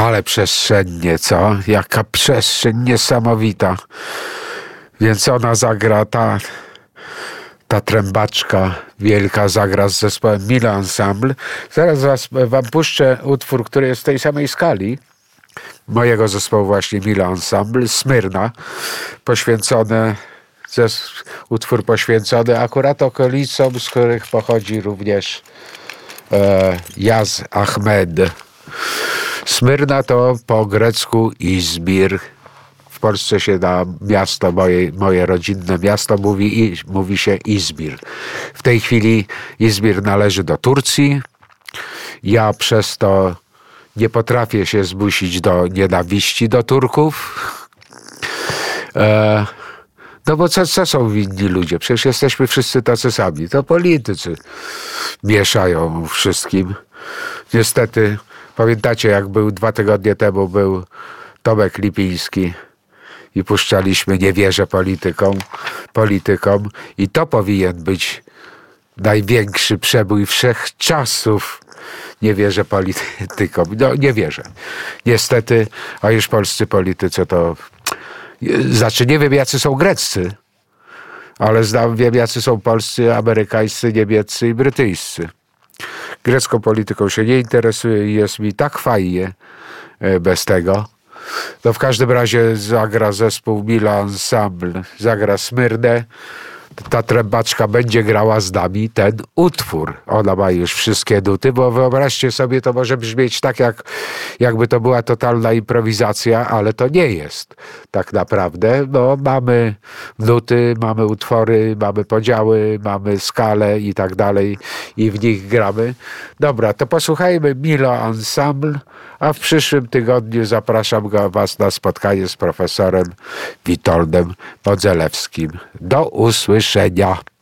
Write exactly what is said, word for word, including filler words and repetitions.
Ale przestrzennie, co? Jaka przestrzeń niesamowita. Więc ona zagra, ta, ta trębaczka wielka zagra z zespołem Milo Ensemble. Zaraz was, wam puszczę utwór, który jest w tej samej skali mojego zespołu właśnie Milo Ensemble, Smyrna, poświęcone, zes, utwór poświęcony akurat okolicom, z których pochodzi również e, Yaz Ahmed. Smyrna to po grecku Izmir. W Polsce się na miasto, moje, moje rodzinne miasto mówi, mówi się Izmir. W tej chwili Izmir należy do Turcji. Ja przez to nie potrafię się zmusić do nienawiści do Turków. E, no bo co, co są winni ludzie? Przecież jesteśmy wszyscy tacy sami. To politycy mieszają wszystkim. Niestety, pamiętacie, jak był dwa tygodnie temu był Tomek Lipiński i puszczaliśmy Nie wierzę politykom, politykom i to powinien być największy przebój wszechczasów. Nie wierzę politykom. No nie wierzę. Niestety, a już polscy politycy to... Znaczy nie wiem, jacy są greccy, ale znam, wiem, jacy są polscy, amerykańscy, niemieccy i brytyjscy. Grecką polityką się nie interesuję i jest mi tak fajnie bez tego. To w każdym razie zagra zespół Milo Ensemble, zagra Smyrnę. Ta trębaczka będzie grała z nami ten utwór. Ona ma już wszystkie nuty, bo wyobraźcie sobie, to może brzmieć tak, jak, jakby to była totalna improwizacja, ale to nie jest tak naprawdę. No, mamy nuty, mamy utwory, mamy podziały, mamy skalę i tak dalej i w nich gramy. Dobra, to posłuchajmy Milo Ensemble, a w przyszłym tygodniu zapraszam was na spotkanie z profesorem Witoldem Modzelewskim. Do usłyszenia.